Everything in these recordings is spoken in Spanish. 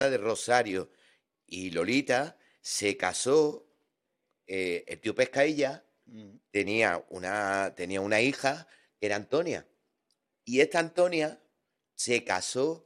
de Rosario y Lolita se casó, el tío Pescailla Mm. tenía una hija que era Antonia. Y esta Antonia se casó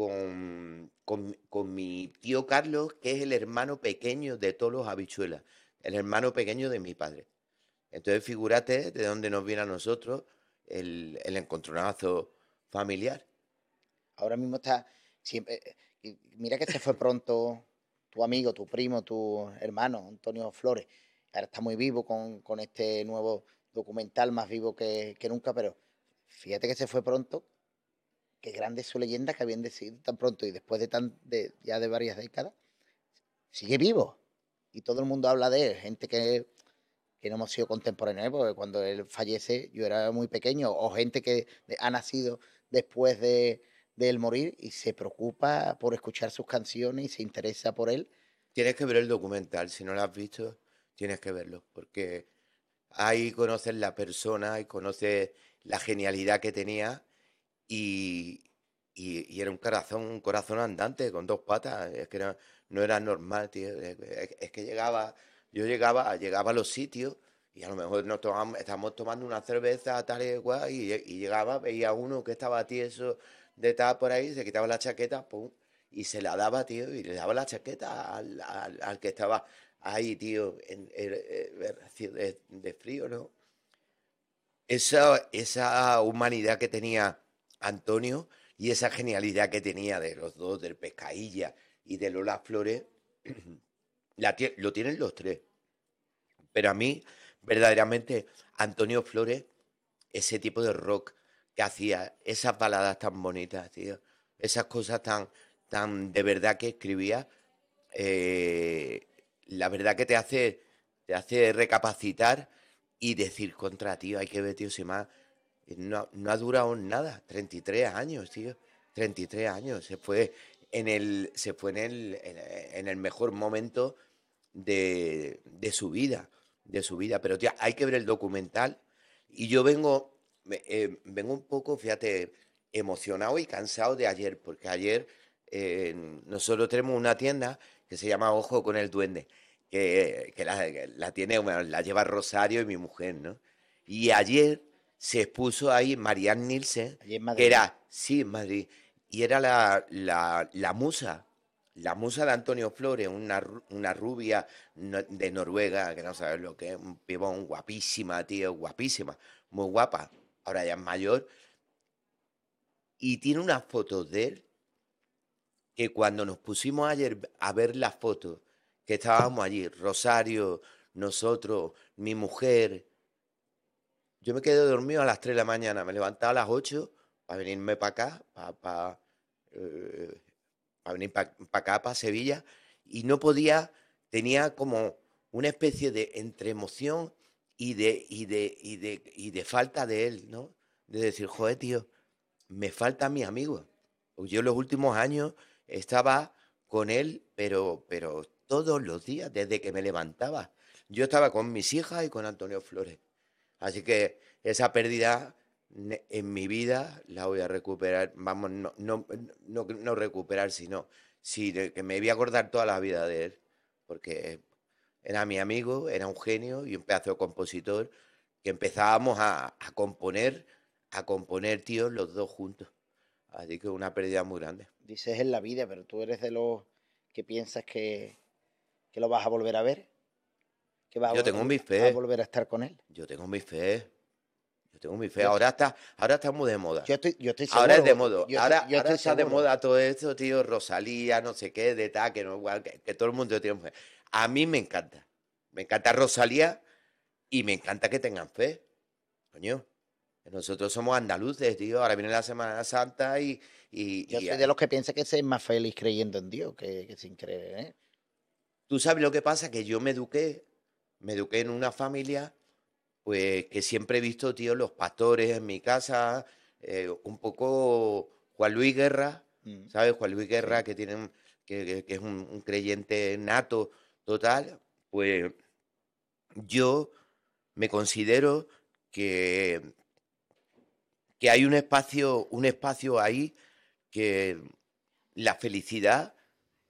con mi tío Carlos, que es el hermano pequeño de todos los habichuelas, el hermano pequeño de mi padre. Entonces, figúrate de dónde nos viene a nosotros el encontronazo familiar. Ahora mismo está siempre. Mira que se fue pronto tu amigo, tu primo, tu hermano, Antonio Flores. Ahora está muy vivo con este nuevo documental, más vivo que nunca, pero fíjate que se fue pronto. Qué grande es su leyenda que habían decidido tan pronto y después ya de varias décadas, sigue vivo. Y todo el mundo habla de él, gente que no hemos sido contemporáneos, porque cuando él fallece yo era muy pequeño, o gente que ha nacido después de él morir y se preocupa por escuchar sus canciones y se interesa por él. Tienes que ver el documental, si no lo has visto, tienes que verlo, porque ahí conoces la persona y conoces la genialidad que tenía y, y era un corazón andante con dos patas. Es que no era normal, tío. Es que llegaba a los sitios y a lo mejor estábamos tomando una cerveza tal y cual y llegaba, veía uno que estaba tieso de tal por ahí, se quitaba la chaqueta, pum, y se la daba, tío, y le daba la chaqueta al que estaba ahí, tío, de frío, ¿no? Esa humanidad que tenía Antonio y esa genialidad que tenía de los dos, del Pescailla y de Lola Flores, lo tienen los tres. Pero a mí, verdaderamente, Antonio Flores, ese tipo de rock que hacía, esas baladas tan bonitas, tío, esas cosas tan de verdad que escribía, eh, la verdad que te hace recapacitar y decir contra, tío, hay que ver, tío, si más, no ha durado nada, 33 años, tío, 33 años, se fue en el mejor momento de su vida, pero tío, hay que ver el documental y yo vengo un poco, fíjate, emocionado y cansado de ayer, porque ayer nosotros tenemos una tienda que se llama Ojo con el Duende, que la tiene, bueno, la lleva Rosario y mi mujer, ¿no? Y ayer se expuso ahí Marianne Nielsen, Allí en que Madrid. era, sí, en Madrid, y era la musa de Antonio Flores, una rubia de Noruega, que no sabes lo que es, un pibón, guapísima, tío, guapísima, muy guapa, ahora ya es mayor, y tiene unas fotos de él que cuando nos pusimos ayer a ver las fotos, que estábamos allí, Rosario, nosotros, mi mujer, yo me quedé dormido a las 3 de la mañana, me levantaba a las 8 para venirme para acá, para venir para acá, para Sevilla, y no podía, tenía como una especie de entre emoción y de falta de él, ¿no? De decir, joder, tío, me falta mi amigo. Porque yo los últimos años estaba con él, pero todos los días, desde que me levantaba. Yo estaba con mis hijas y con Antonio Flores. Así que esa pérdida en mi vida la voy a recuperar. Vamos, no recuperar, sino sí, que me voy a acordar toda la vida de él. Porque era mi amigo, era un genio y un pedazo de compositor que empezábamos a componer, tío, los dos juntos. Así que una pérdida muy grande. Dices en la vida, pero tú eres de los que piensas que lo vas a volver a ver, que Yo tengo mi a fe, volver a estar con él. yo tengo mi fe, yo tengo mi fe. Yo, Ahora está muy de moda. yo estoy Ahora es de seguro, moda. Ahora, yo ahora estoy está de seguro. moda todo esto, tío, Rosalía, no sé qué, de tal, que, no, igual, que todo el mundo tiene fe. A mí me encanta. Me encanta Rosalía y me encanta que tengan fe. Coño, nosotros somos andaluces, tío. Ahora viene la Semana Santa y, Yo y, y, soy de los que piensa que se es más feliz creyendo en Dios que sin creer, ¿eh? tú sabes lo que pasa, que yo me eduqué en una familia, pues que siempre he visto, tío, los pastores en mi casa, un poco Juan Luis Guerra, Mm, ¿sabes? Juan Luis Guerra, sí. que es un creyente nato total, pues yo me considero que, que hay un espacio ahí que la felicidad